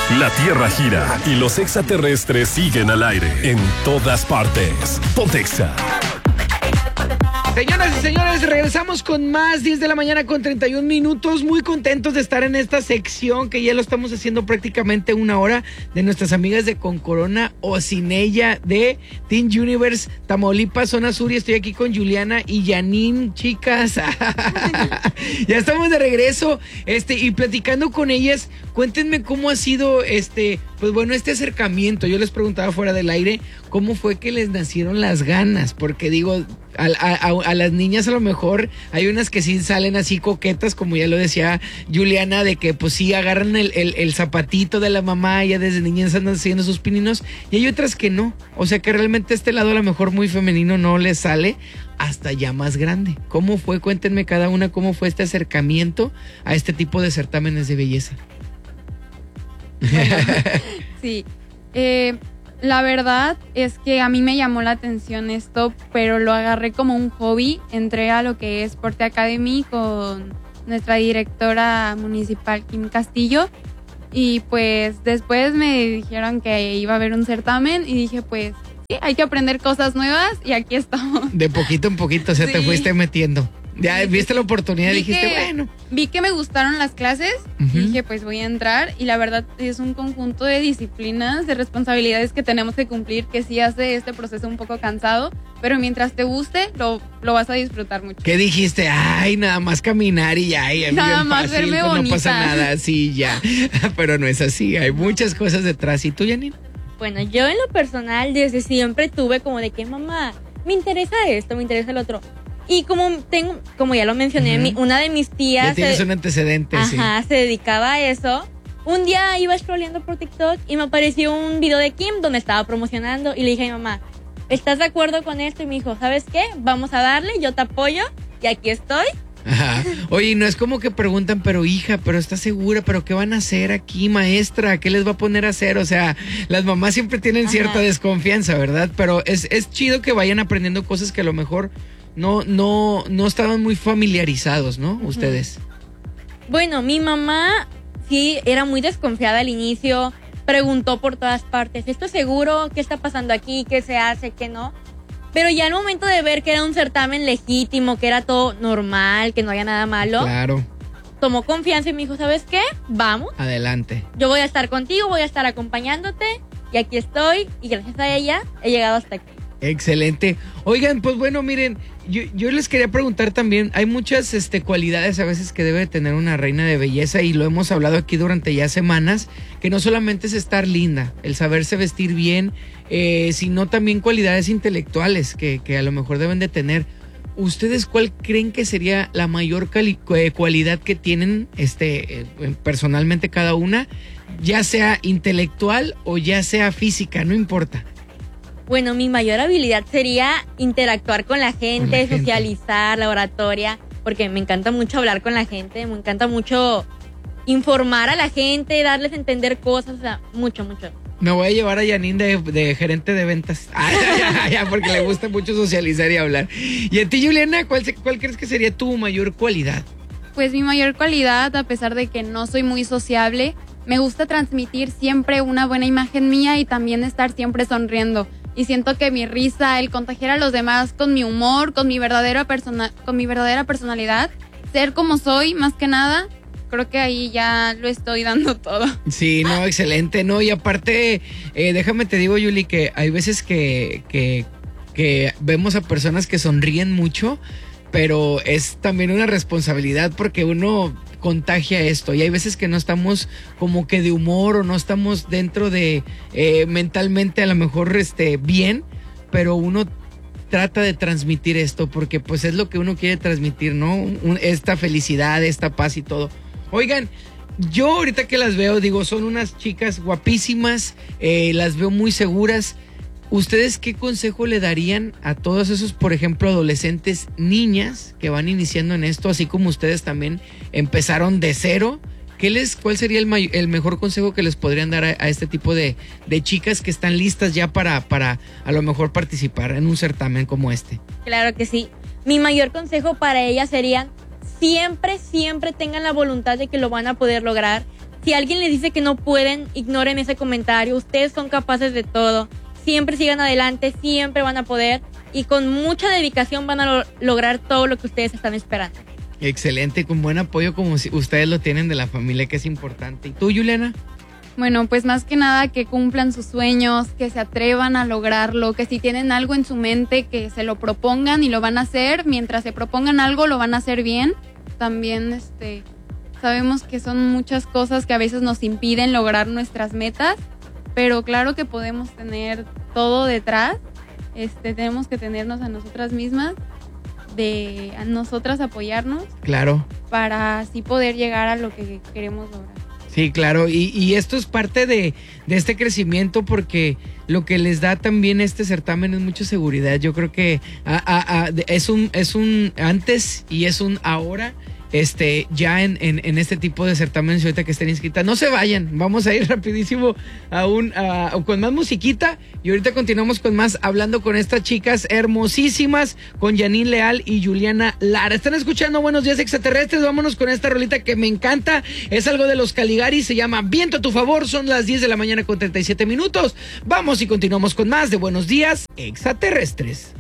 La Tierra gira y los extraterrestres siguen al aire en todas partes. Pontexa. Señoras y señores, regresamos con más 10 de la mañana con 31 minutos. Muy contentos de estar en esta sección que ya lo estamos haciendo prácticamente una hora de nuestras amigas de Con Corona o Sin Ella de Teen Universe, Tamaulipas, Zona Sur. Y estoy aquí con Juliana y Janine, chicas. Ya estamos de regreso y platicando con ellas. Cuéntenme cómo ha sido pues bueno, este acercamiento. Yo les preguntaba fuera del aire cómo fue que les nacieron las ganas, porque digo, a las niñas a lo mejor hay unas que sí salen así coquetas, como ya lo decía Juliana, de que pues sí agarran el zapatito de la mamá, ya desde niñas andan haciendo sus pininos, y hay otras que no, o sea que realmente este lado a lo mejor muy femenino no les sale hasta ya más grande. ¿Cómo fue? Cuéntenme cada una cómo fue este acercamiento a este tipo de certámenes de belleza. Bueno, sí, la verdad es que a mí me llamó la atención esto, pero lo agarré como un hobby. Entré a lo que es Porte Academy con nuestra directora municipal, Kim Castillo, y pues después me dijeron que iba a haber un certamen y dije pues sí, hay que aprender cosas nuevas y aquí estamos. De poquito en poquito, o sea, sí, te fuiste metiendo. Ya viste la oportunidad, dijiste, bueno. Vi que me gustaron las clases, y dije, pues voy a entrar. Y la verdad es un conjunto de disciplinas, de responsabilidades que tenemos que cumplir, que sí hace este proceso un poco cansado, pero mientras te guste, lo vas a disfrutar mucho. ¿Qué dijiste? Ay, nada más caminar y ya, y nada más fácil, verme pues bonita. No pasa nada, sí, ya. Pero no es así, hay muchas cosas detrás. ¿Y tú, Janine? Bueno, yo en lo personal desde siempre tuve como de que, mamá, me interesa esto, me interesa el otro. Y como ya lo mencioné, una de mis tías... Ya tienes un antecedente, ajá, sí. Se dedicaba a eso. Un día iba scrolleando por TikTok y me apareció un video de Kim donde estaba promocionando. Y le dije a mi mamá, ¿estás de acuerdo con esto? Y me dijo, ¿sabes qué? Vamos a darle, yo te apoyo y aquí estoy. Ajá. Oye, no es como que preguntan, pero hija, pero ¿estás segura? ¿Pero qué van a hacer aquí, maestra? ¿Qué les va a poner a hacer? O sea, las mamás siempre tienen cierta desconfianza, ¿verdad? Pero es chido que vayan aprendiendo cosas que a lo mejor... No estaban muy familiarizados, ¿no? Ustedes. Bueno, mi mamá sí era muy desconfiada al inicio, preguntó por todas partes, ¿estoy seguro? ¿Qué está pasando aquí? ¿Qué se hace? ¿Qué no? Pero ya al momento de ver que era un certamen legítimo, que era todo normal, que no había nada malo, claro, tomó confianza y me dijo, ¿sabes qué? Vamos. Adelante. Yo voy a estar contigo, voy a estar acompañándote y aquí estoy y gracias a ella he llegado hasta aquí. Excelente. Oigan, pues bueno, miren, yo les quería preguntar también, hay muchas cualidades a veces que debe tener una reina de belleza y lo hemos hablado aquí durante ya semanas, que no solamente es estar linda, el saberse vestir bien, sino también cualidades intelectuales que a lo mejor deben de tener. ¿Ustedes cuál creen que sería la mayor cualidad que tienen personalmente cada una, ya sea intelectual o ya sea física, no importa? Bueno, mi mayor habilidad sería interactuar con la gente, socializar, la oratoria, porque me encanta mucho hablar con la gente, me encanta mucho informar a la gente, darles a entender cosas, o sea, mucho. Me voy a llevar a Janine de gerente de ventas, porque le gusta mucho socializar y hablar. Y a ti, Juliana, ¿cuál crees que sería tu mayor cualidad? Pues mi mayor cualidad, a pesar de que no soy muy sociable, me gusta transmitir siempre una buena imagen mía y también estar siempre sonriendo. Y siento que mi risa, el contagiar a los demás con mi humor, con mi verdadera personalidad, ser como soy, más que nada, creo que ahí ya lo estoy dando todo. Sí, no, excelente, no, y aparte, déjame te digo, Yuli, que hay veces que vemos a personas que sonríen mucho, pero es también una responsabilidad porque uno contagia esto y hay veces que no estamos como que de humor o no estamos dentro de mentalmente a lo mejor bien, pero uno trata de transmitir esto porque pues es lo que uno quiere transmitir, ¿no? Esta felicidad, esta paz y todo. Oigan, yo ahorita que las veo, digo, son unas chicas guapísimas, las veo muy seguras. ¿Ustedes qué consejo le darían a todos esos, por ejemplo, adolescentes, niñas que van iniciando en esto, así como ustedes también empezaron de cero? ¿Cuál sería el mejor consejo que les podrían dar a este tipo de chicas que están listas ya para a lo mejor participar en un certamen como este? Claro que sí. Mi mayor consejo para ellas sería siempre tengan la voluntad de que lo van a poder lograr. Si alguien les dice que no pueden, ignoren ese comentario. Ustedes son capaces de todo. Siempre sigan adelante, siempre van a poder. Y con mucha dedicación van a lograr todo lo que ustedes están esperando. Excelente, con buen apoyo como si ustedes lo tienen de la familia, que es importante. ¿Y tú, Juliana? Bueno, pues más que nada que cumplan sus sueños, que se atrevan a lograrlo, que si tienen algo en su mente, que se lo propongan y lo van a hacer. Mientras se propongan algo, lo van a hacer bien. También sabemos que son muchas cosas que a veces nos impiden lograr nuestras metas, pero claro que podemos tener todo detrás. Tenemos que tenernos a nosotras mismas, a nosotras apoyarnos. Claro. Para así poder llegar a lo que queremos lograr. Sí, claro, y esto es parte de este crecimiento, porque lo que les da también este certamen es mucha seguridad. Yo creo que es un antes y es un ahora. Ya en este tipo de certámenes, ahorita que estén inscritas, no se vayan, vamos a ir rapidísimo con más musiquita, y ahorita continuamos con más, hablando con estas chicas hermosísimas, con Janine Leal y Juliana Lara. Están escuchando Buenos Días Extraterrestres. Vámonos con esta rolita que me encanta, es algo de los Caligaris, se llama Viento a tu favor. Son las 10 de la mañana con 37 minutos. Vamos y continuamos con más de Buenos Días Extraterrestres.